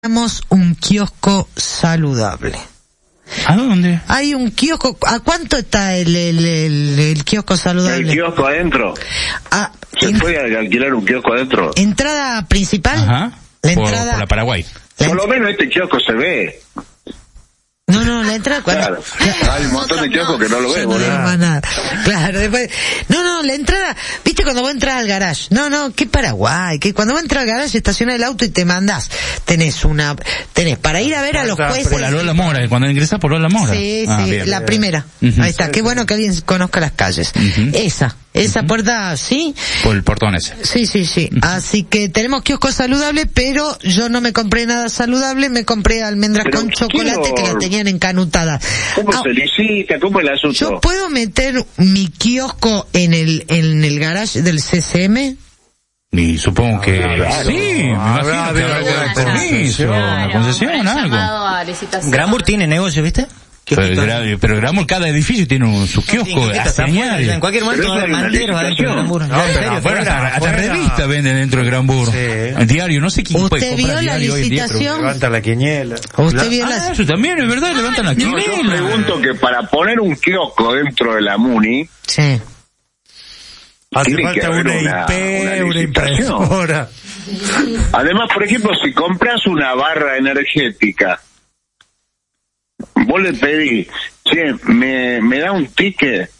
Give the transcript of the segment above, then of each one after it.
Tenemos un kiosco saludable. ¿A dónde? Hay un kiosco. ¿A cuánto está el kiosco saludable? ¿El kiosco adentro? ¿Se puede alquilar un kiosco adentro? ¿Entrada principal? Ajá. La entrada... por la Paraguay. Por lo menos este kiosco se ve. No, la entrada... Claro. Hay un montón de kioscos que no lo ven, boludo. Nada. Claro, después... No, la entrada... ¿Viste cuando vos entras al garage? No, qué Paraguay. Que cuando vos entras al garage, estacionás el auto y te mandás. Tenés para ir a ver a los jueces... Por la Lola Mora, cuando ingresás por Lola Mora. Sí, bien, la primera. Ahí está. Qué bueno que alguien conozca las calles. Esa puerta, ¿sí? Por el portón ese. Sí. Así que tenemos kiosco saludable, pero yo no me compré nada saludable, me compré almendras con chocolate que la tenían encanutadas. ¿Cómo se licita? ¿Cómo el asunto? ¿Yo puedo meter mi kiosco en el garage del CCM? Y supongo que sí, me imagino que habrá permiso, una concesión, algo. Gramur tiene negocio, ¿viste? Pero Gramur, cada edificio tiene su kiosco a señal. En cualquier momento va a mantener adentro de Gramur. Hasta revista venden dentro de Gramur. El diario, no sé quién puede comprar ¿Usted vio la licitación? Levanta la quiniela. ¿Usted vio eso también, es verdad, levantan la quiniela. Yo pregunto que para poner un kiosco dentro de la MUNI... Sí. Hace falta una impresora. Además, por ejemplo, si compras una barra energética, vos le pedís, che, me da un ticket,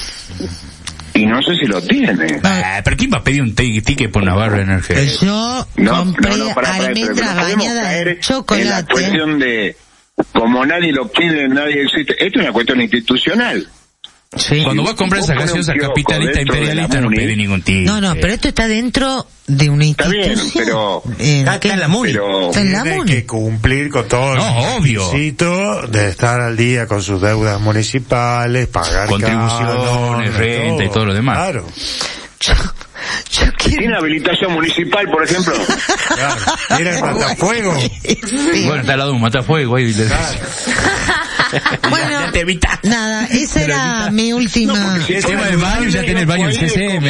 y no sé si lo tiene. ¿Pero quién va a pedir un ticket por una barra energética? Yo compré almendra bañada en chocolate. Es la cuestión de, como nadie lo pide, nadie existe. Esto es una cuestión institucional. Sí. Cuando vos compras esa gaseosa capitalista imperialista no pedís ningún ticket. No, pero esto está dentro de una institución. Está bien, pero... Está en la MUNI. Tiene que cumplir con todo el requisito de estar al día con sus deudas municipales, pagar contribuciones, renta y todo lo demás. Claro. ¿Tiene habilitación municipal, por ejemplo? Claro. Mira el matafuego. Sí. Bueno, está al lado de un matafuego ahí. Bueno, nada, esa era mi última... El tema del baño, ya tiene el baño del CCM.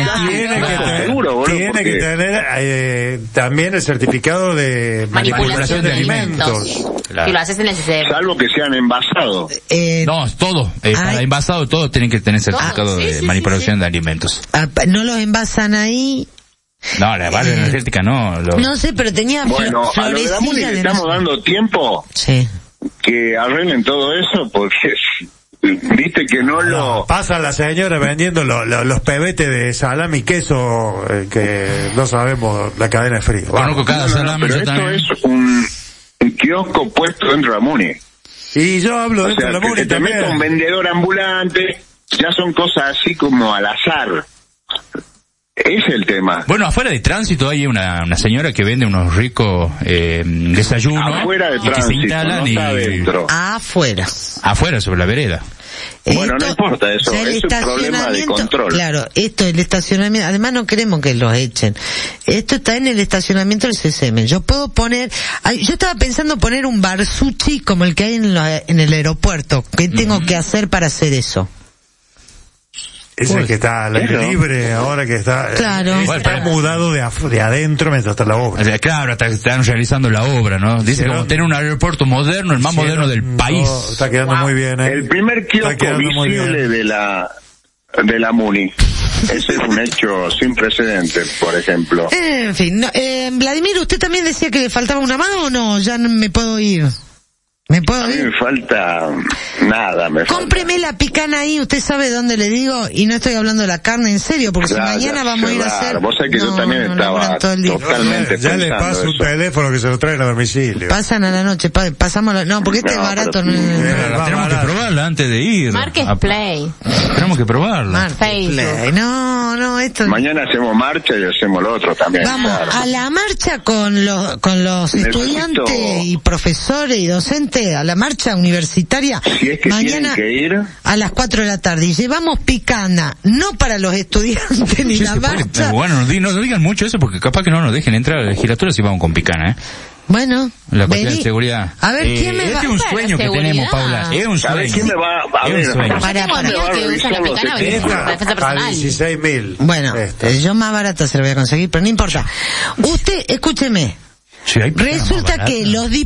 Tiene que tener también el certificado de manipulación de alimentos. Si lo haces en el CCM. Salvo que sean envasados. No, todo. Para envasado, todos tienen que tener certificado de manipulación de alimentos. ¿No los envasan ahí? No, la barra energética no. No sé, pero tenía bueno, a lo de la MUNI le estamos dando tiempo que arreglen todo eso, porque viste que no lo... Pasa la señora vendiendo los pebetes de salami y queso, que no sabemos la cadena de frío. Conozco cada salami. Pero esto es un kiosco puesto dentro de la MUNI. Y yo hablo dentro de la MUNI también. Te mete un vendedor ambulante, ya son cosas así como al azar. Es el tema. Bueno, afuera de tránsito hay una señora que vende unos ricos desayunos. Afuera de tránsito, que se instalan no está adentro. Afuera, sobre la vereda. Bueno, no importa eso, es un problema de control. Claro, esto es el estacionamiento, además no queremos que los echen. Esto está en el estacionamiento del CCM. Yo estaba pensando poner un bar sushi como el que hay en el aeropuerto. ¿Qué tengo que hacer para hacer eso? Es el que está al aire libre, ahora que está... Claro. Está mudado de adentro mientras está la obra. Claro, están realizando la obra, ¿no? Dice que tener un aeropuerto moderno, el más moderno del país. Está quedando muy bien, El primer kiosco visible de la MUNI. Ese es un hecho sin precedentes, por ejemplo. En fin, Vladimir, ¿usted también decía que le faltaba una mano o no? Ya no me puedo ir. A mí me falta nada. Cómpreme la picana ahí, usted sabe dónde le digo, y no estoy hablando de la carne en serio, porque si mañana vamos a ir a hacer... Vos sabés que yo también estaba totalmente ya le paso un teléfono que se lo traen a domicilio. Pasan a la noche, pasamos no, porque este es barato. Tenemos que probarla antes de ir. Marketplace. Tenemos que probarla. Marketplace. No, esto... Mañana hacemos marcha y hacemos lo otro también. Vamos, a la marcha con los estudiantes y profesores y docentes, a la marcha universitaria, si es que mañana que ir a las 4 de la tarde, y llevamos picana, no para los estudiantes ni la marcha. Bueno, no digan mucho eso, porque capaz que no nos dejen entrar a la legislatura si vamos con picana, Bueno, la cuestión de seguridad. A ver, ¿quién me va? Es un sueño que tenemos, Paula. Es un sueño. ¿Quién me va a ver? A 16.000. Bueno, yo más barata se lo voy a conseguir, pero no importa. Usted, escúcheme. Resulta que los